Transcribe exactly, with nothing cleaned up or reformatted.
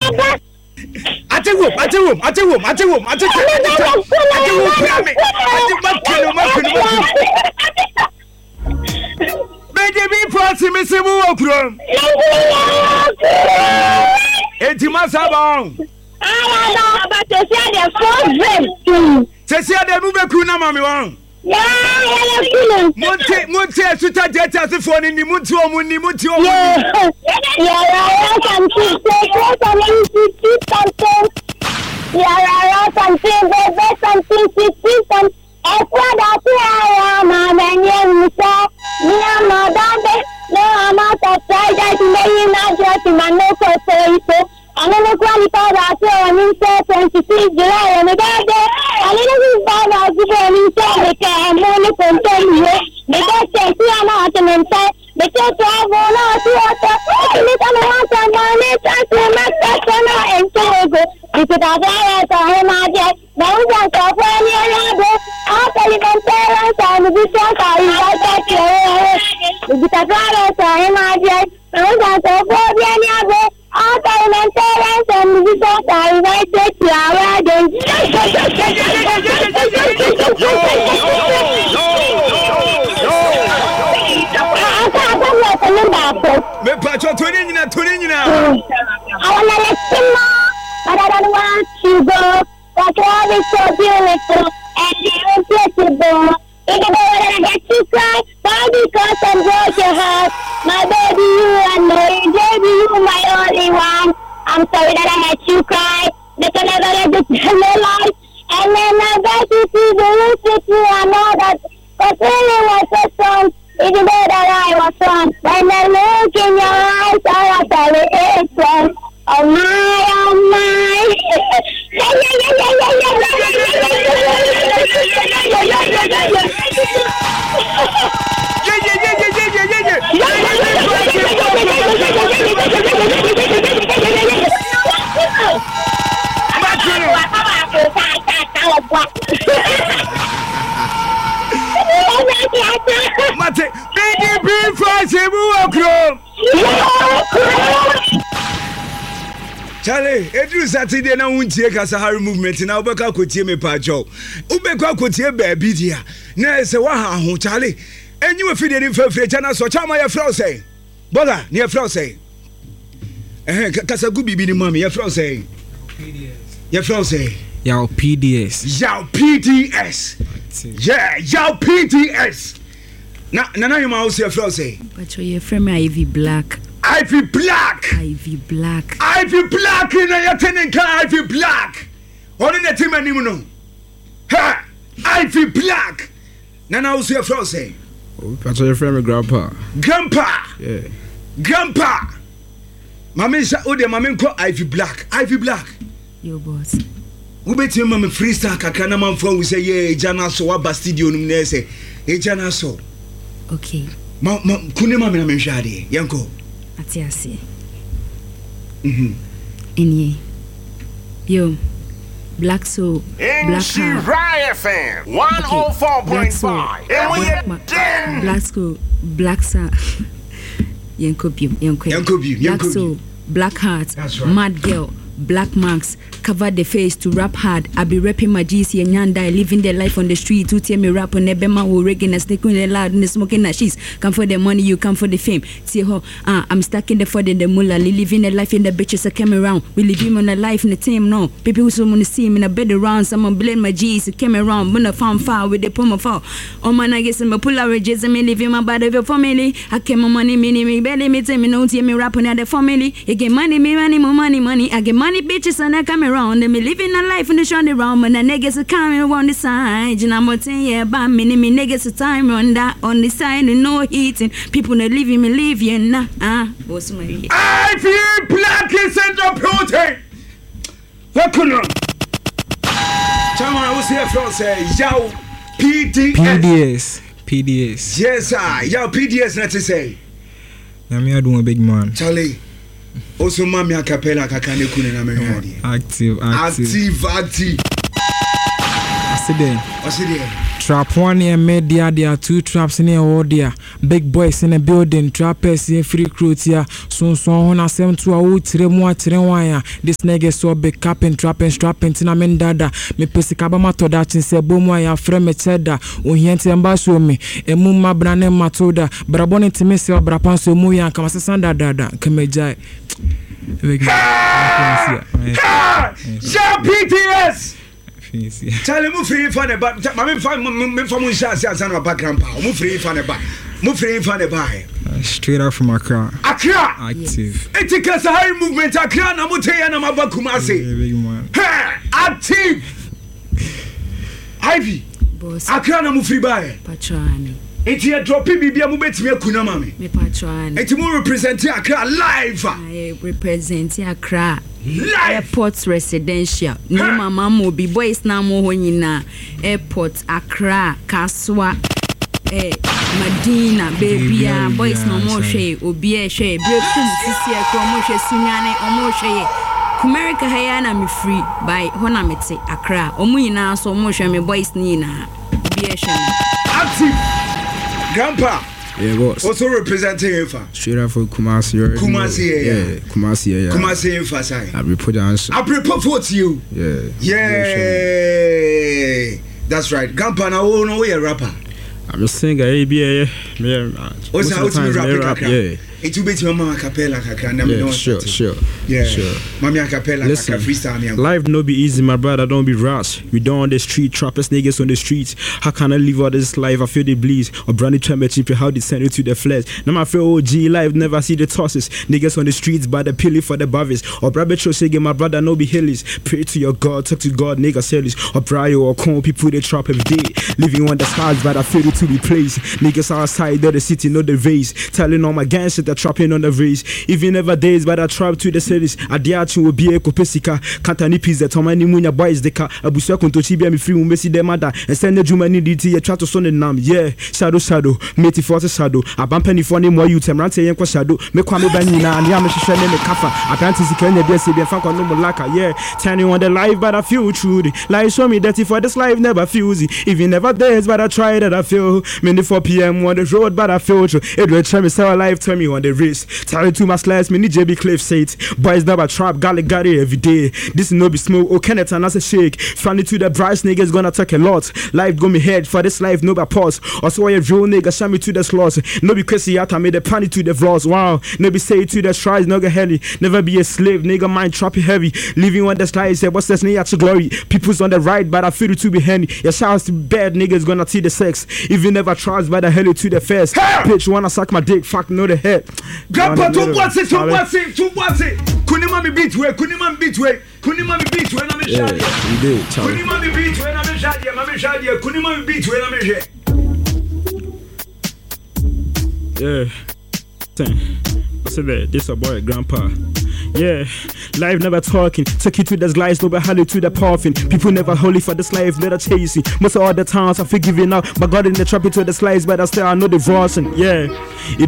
Ate wo, ate wo, ate wo, ate wo, ate wo. Ate wo pia me. Ate makino makino makino. Baby be party me se wo okro. Enti masaba. I know about to say the first dream. Se se ade mu beku na mami won. Yeah, yeah, Monte monte suta data se phone ni muti omu ni muti omu. Yeah, yeah, yeah, something. Something, something. Yeah, yeah, something. There's something, something. Ekwa da kuya ma menye musa. Niya ma dande. No, I'm out of sight. I think you not just in my no for so. I'm going to qualify that on Insta twenty-six July and the day. I didn't find out the Insta and only continue. The best thing to not and inside. The church I will not to water. Little ones and money to make that and Togo. If it has a magic, now just a friend another. After even parents and the bishop are invited to it. If it has a magic, now just a friend another. After even parents and the bishop are invited to our day. Me pacho tuni nyina tuni nyina. I wanna let you know, but I don't want you go. That love is so beautiful and irresistible. Even though I get you cry, why because I'm broke your heart. My baby, you and me, baby, you my only one. I'm sorry that I let you cry. That I never let this in my life. And then I got you to the roof with you. I know that, but really was a song. Even though that I was wrong, when I look in your eyes, I was very different. Oh my, oh my. Yeah, yeah, yeah, yeah, yeah, yeah, Mate, baby, be fast, you welcome. Charlie, every Saturday na untie Kasahari movement na obeka kotie me pacho. Ubeka kotie baby dia. Na se wa ha ho Charlie. Enyi we fide ni fefre chana so chama ye frau say. Bola, ni ye frau say. Eh, kasagu bibi ni mami ye frau say. P D S. Ye frau say. Yaw P D S. Yaw P D S. Yeah, yaw P D S. Na na na you ma wo say frau say. But your friend Ivy Black. Ivy Black. Ivy Black. Ivy Black in your tenant car. Ivy Black. What in the team anymore? Ha! Ivy Black. Nana was your friend say. Oh, that's your friend, Grandpa. Grandpa. Yeah. Grandpa. Mamma said, oh, the mamma called Ivy Black. Ivy Black. Your boss. We bet you, Mamma Freestyle. Kakana man phone. We say, yeah, Jana so what Bastidio numne say. Hey, Jana so. Okay. Ma, ma, kune mamma na menshadi. Yanko. Atiasi. Mhm. Enye. Yo. Black Soul. Black Riot fan. one oh four point five. And we are dead. Black Soul. Black Soul. Yankobim. Yankobim. Black Soul. Black Heart. That's right. Mad Girl. Black Marks. Cover the face to rap hard. I be rapping my G C and Yanda, living their life on the street. To tell me rap on Ebema who rigging and sneaking the loud and smoking the sheets. Come for the money, you come for the fame. See how uh, I'm stuck in the ford in the mullah. Living the life in the bitches that came around. We live him on a life in the team no. People who want to see him in a bed around. Someone blame my G's who came around. When I found fire with the poem of fall. Oh man, I guess I'm a pull out riches and me living my body for family. I came my money, mini me belly me tell me no tell me rapping at the family. You get money, me money, more money, money. I get money bitches and I come around. And me living a life in the shiny round. When the niggas are coming on the side. And I'm a ten year by me, me niggas a time on that on the side and no heating. People not leaving me living nah. Ah, what's my I feel black is in the protein. What can you? Chama, what's here from say? Yow P D S. P D S. P D S. Yes, sir. Yow P D S not to say. Now me I do a big man. Charlie. Also, mommy a cappella kakane kune na me active, active, active, active. I see there. I see there. Trap one and media, there are two traps in the order. Big boys in the building, trappers in free crew here. So, so on a seven to a wood, Tremua, Tremwire. This nigga saw big capping, trapping, strapping, Tinamin Dada. Me Pesicabama to that in Sebumwire, Frame Cheddar, Uhianti and Basu me, a Mumma Branem Matoda, Braboni Timisia, Brapanso Muya, Kamasasanda Dada, Kamejai. Yeah, P T S! Charlie, move free for the back. Mammy, find me from Mushas as a back grandpa. Move free for the back. Move free for the back. Straight out from Accra. Accra! Active. It takes a high movement. Accra, Namote, and Amabakumasi. Active! Ivy. Accra, Namu free by. Patrani. It's here dropping me, be a movement me a kunamami. Me Patrani. It's more representing Accra live. I represent Accra. Live. Airport residential. No mama mo be boys na mo honyina. Airport Accra, Kaswa, eh Medina, baby ah boys no mo hwe obi e hwe brekum sisi e ko mo hwe sunyane o mo hwe America haya na me free by hona mete Accra. Omo nyina so mo hwe me boys ni na obi e hwe. Active. Grandpa. Yeah, boss. Also representing Infa. Straight out for Kumasi. Kumasi, yeah. Yeah, Kumasi, yeah. Kumasi Infa, say. I report the answer. I report for you. Yeah. Yeah. That's right. Grandpa, now we know you're a rapper. I'm a singer, A B A. Yeah. What's how to rap? Yeah. It will be to mama capella, yeah, sure, sure, yeah, sure. Mama capella, listen, freestyle. Life no be easy, my brother. Don't be rash. We don't on the street, trappers niggas on the streets. How can I live out this life? I feel the bleeds. Or brandy championship, how they send it to the flesh. Now my feel O G life, never see the tosses. Niggas on the streets, by the pilly for the bavis. Or Brabetro say, my brother no be hillies. Pray to your God, talk to God, nigga sellers. Or Brio or Con, people they trap every day. Living on the stars, but I feel it to be placed. Niggas outside of the city, know the race. Telling all my gangs that they're trapping on the race. Even never days, but I trap to the cities. I dare to will be a copesica. Cantani piece that Tomani Munya boys the car. Abusa Contochibia me free Messi de Mada and send the Jumani D T a chat to son and nam. Yeah, shadow, shadow, matey for the shadow. A bumpany for him more you temrante and shadow. Me kwame banina and Yamashi and Kafa. I can't see Kenya Bessie and Fanko no Mulaka. Yeah, turning on the life, but I feel true. Life show me that if for this life never feels it. Even never days, but I try that I feel. Many four p m on the road, but I feel true. It will try me sell life, tell me on the wrist. Tell to my slides, me need J B Cliff said. Boys never trap, galley galley every day. This no be smoke, oh Kenneth and as a shake. Funny to the bright niggas gonna take a lot. Life go me head for this life, no by pause. Also a real nigga show me to the slots. No be crazy out, I made a panic to the vlogs. Wow, no be say to the strides, no get heli. Never be a slave, nigga mind trappy heavy. Living on the slides, say what's this nigga to glory. People's on the right, but I feel it to be handy. Your shouts to bad niggas gonna see the sex. Even never tries by the heli to the face. Bitch wanna suck my dick, fuck know the head. Grandpa, to what's it, to what's it, to what's it? Kunima me beat way, Kunima beat way, Kunima me beat way, I'm a shady. You did, Kunima me beat way, I'm a shady, I'm a shady, Kunima me beat way, I'm a shady. Yeah. I said that this a boy, grandpa. Yeah, life never talking. Take you to the slides, no but holly to the puffin. People never holy for this life, never chasing. Most of all the times I feel giving up, but God in the trap to the slides, but I still I know the version. Yeah, it